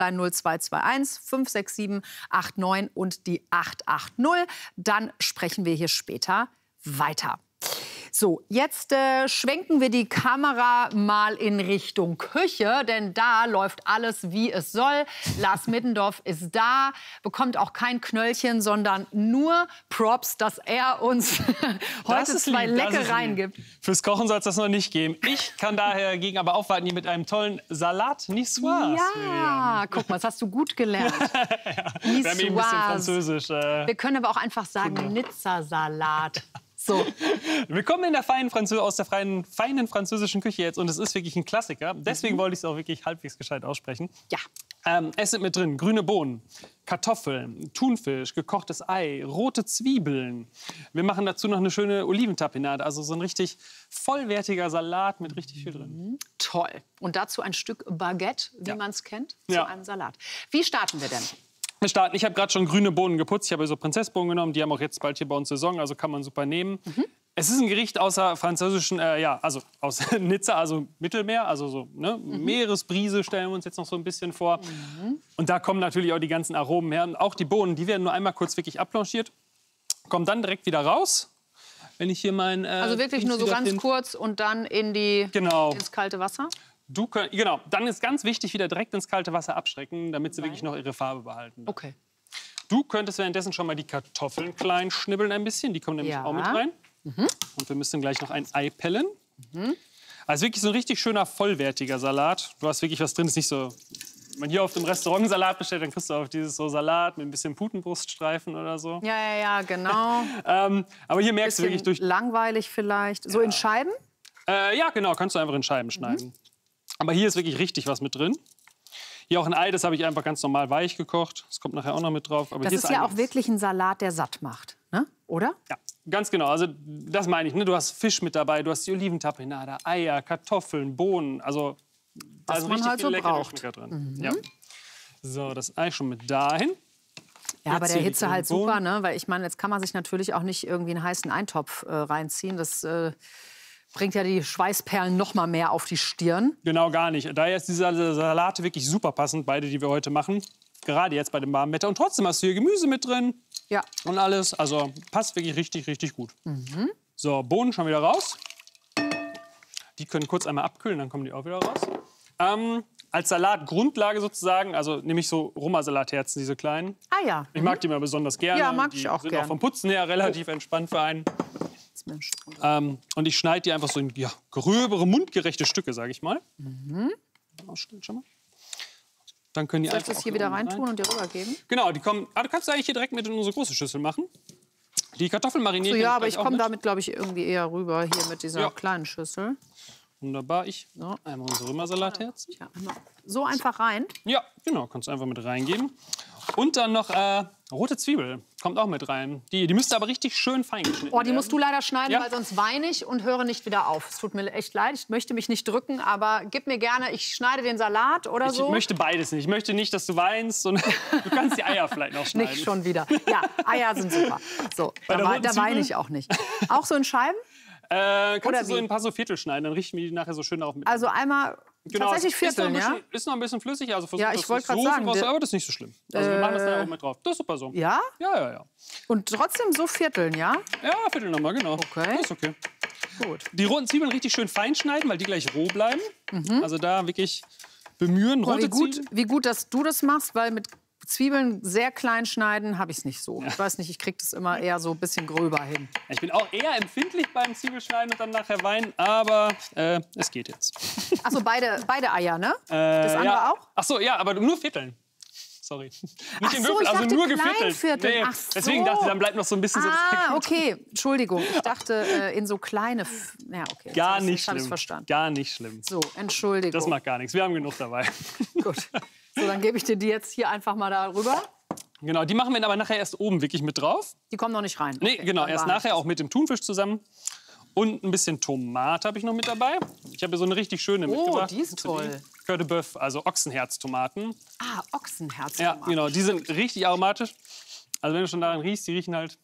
0221 567 89 und die 880. Dann sprechen wir hier später weiter. So, jetzt schwenken wir die Kamera mal in Richtung Küche, denn da läuft alles, wie es soll. Lars Middendorf ist da, bekommt auch kein Knöllchen, sondern nur Props, dass er uns heute zwei Leckereien gibt. Fürs Kochen soll es das noch nicht geben. Ich kann daher gegen aber aufwarten, die mit einem tollen Salat niçoise. Ja, guck mal, das hast du gut gelernt. Ja, wir haben eben ein bisschen Französisch. Wir können aber auch einfach sagen Nizza-Salat. So. Willkommen in der aus der feinen französischen Küche jetzt. Und es ist wirklich ein Klassiker. Deswegen wollte ich es auch wirklich halbwegs gescheit aussprechen. Ja. Es sind mit drin grüne Bohnen, Kartoffeln, Thunfisch, gekochtes Ei, rote Zwiebeln. Wir machen dazu noch eine schöne Oliventapenade. Also so ein richtig vollwertiger Salat mit richtig viel drin. Toll. Und dazu ein Stück Baguette, wie man es kennt, zu Ja. einem Salat. Wie starten wir denn? Wir starten. Ich habe gerade schon grüne Bohnen geputzt. Ich habe so Prinzessbohnen genommen. Die haben auch jetzt bald hier bei uns Saison, also kann man super nehmen. Es ist ein Gericht außer französischen, also aus Nizza, also Mittelmeer, also so Meeresbrise stellen wir uns jetzt noch so ein bisschen vor. Und da kommen natürlich auch die ganzen Aromen her. Und auch die Bohnen, die werden nur einmal kurz wirklich abblanchiert, kommen dann direkt wieder raus. Wenn ich hier mein Also wirklich nur so ganz kurz und dann ins kalte Wasser? Genau, dann ist ganz wichtig, wieder direkt ins kalte Wasser abschrecken, damit sie wirklich noch ihre Farbe behalten. Okay. Du könntest währenddessen schon mal die Kartoffeln klein schnibbeln ein bisschen. Die kommen nämlich auch mit rein. Und wir müssen gleich noch ein Ei pellen. Also wirklich so ein richtig schöner, vollwertiger Salat. Du hast wirklich was drin, ist nicht so... Wenn man hier auf dem Restaurant Salat bestellt, dann kriegst du auch dieses so Salat mit ein bisschen Putenbruststreifen oder so. Ja, genau. Aber hier merkst du wirklich durch... Langweilig vielleicht. So in Scheiben? Ja, genau, kannst du einfach in Scheiben schneiden. Aber hier ist wirklich richtig was mit drin. Hier auch ein Ei, das habe ich einfach ganz normal weich gekocht. Das kommt nachher auch noch mit drauf. Aber das hier ist ja auch wirklich ein Salat, der satt macht, ne? Oder? Ja, ganz genau. Also das meine ich. Ne? Du hast Fisch mit dabei, du hast die Oliventapenade, Eier, Kartoffeln, Bohnen. Also da sind richtig viele leckere Geschmäcker drin. Ja. So, das Ei schon mit dahin. Ja, bei der Hitze halt super, ne? Weil ich meine, jetzt kann man sich natürlich auch nicht irgendwie einen heißen Eintopf reinziehen. Das bringt ja die Schweißperlen noch mal mehr auf die Stirn. Genau, gar nicht. Daher ist diese Salate wirklich super passend, beide, die wir heute machen. Gerade jetzt bei dem warmen Wetter. Und trotzdem hast du hier Gemüse mit drin. Ja. Und alles. Also passt wirklich richtig, richtig gut. So, Bohnen schon wieder raus. Die können kurz einmal abkühlen, dann kommen die auch wieder raus. Als Salatgrundlage sozusagen, also nehme ich so Roma-Salatherzen, diese kleinen. Ah ja. Ich mag die mal besonders gerne. Ja, mag ich auch sind gern. auch vom Putzen her relativ entspannt für einen. Und ich schneide die einfach so in gröbere, mundgerechte Stücke, sage ich mal. Ausstellen schon mal. Dann können die Soll ich das hier wieder reintun und dir rübergeben? Genau, die kommen. Du kannst eigentlich hier direkt mit in unsere große Schüssel machen. Die Kartoffeln marinieren. So, ja, aber ich komme damit, glaube ich, irgendwie eher rüber hier mit dieser kleinen Schüssel. Wunderbar. Einmal unsere Römersalatherzen. Ja, so einfach rein? Ja, genau. Kannst du einfach mit reingeben. Und dann noch rote Zwiebel. Kommt auch mit rein. Die müsste aber richtig schön fein geschnitten werden. Oh, die musst du leider schneiden, weil sonst weine ich und höre nicht wieder auf. Es tut mir echt leid. Ich möchte mich nicht drücken, aber gib mir gerne, ich schneide den Salat oder so. Ich möchte beides nicht. Ich möchte nicht, dass du weinst. Und du kannst die Eier vielleicht noch schneiden. Nicht schon wieder. Ja, Eier sind super. So, da weine ich auch nicht. Auch so in Scheiben? Kannst du so in ein paar so Viertel schneiden, dann richten wir die nachher so schön auf. Also einmal tatsächlich Vierteln, ja? Ist noch ein bisschen flüssig, also versuch, ja, ich wollte gerade sagen, aber das ist nicht so schlimm. Also wir machen das dann auch mit drauf. Das ist super so. Ja? Ja. Und trotzdem so Vierteln, ja? Ja, Viertel nochmal, genau. Okay. Das ist okay. Gut. Die roten Zwiebeln richtig schön fein schneiden, weil die gleich roh bleiben. Also da wirklich bemühen. Oh, wie gut, dass du das machst, weil mit Zwiebeln sehr klein schneiden habe ich es nicht so. Ich weiß nicht, ich kriege das immer eher so ein bisschen gröber hin. Ich bin auch eher empfindlich beim Zwiebelschneiden und dann nachher weinen, aber es geht jetzt. Ach so, beide Eier, ne? Das andere auch? Ach so, ja, aber nur Vierteln. Sorry. Nicht in so, Würfel, ich also dachte nur geviertelt. Kleinviertel. Nee, Ach so. Deswegen dachte ich, dann bleibt noch so ein bisschen so das okay. Entschuldigung. Ich dachte in so kleine... Ja, okay. Gar nicht schlimm. schlimm. Verstanden. Gar nicht schlimm. So, Entschuldigung. Das macht gar nichts. Wir haben genug dabei. Gut. So, dann gebe ich dir die jetzt hier einfach mal da rüber. Genau, die machen wir aber nachher erst oben wirklich mit drauf. Die kommen noch nicht rein. Nee, genau, erst nachher auch mit dem Thunfisch zusammen. Und ein bisschen Tomate habe ich noch mit dabei. Ich habe hier so eine richtig schöne mitgebracht. Oh, die ist toll. Cœur de Bœuf, also Ochsenherztomaten. Ah, Ochsenherztomaten. Ja, genau, die sind richtig aromatisch. Also wenn du schon daran riechst, die riechen halt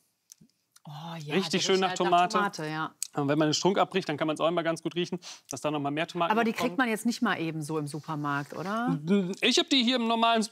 richtig schön nach Tomate. Ja. Und wenn man den Strunk abbricht, dann kann man es auch immer ganz gut riechen, dass da noch mal mehr Tomaten Aber die kommen. kriegt man jetzt nicht mal eben so im Supermarkt, oder? Ich habe die hier im normalen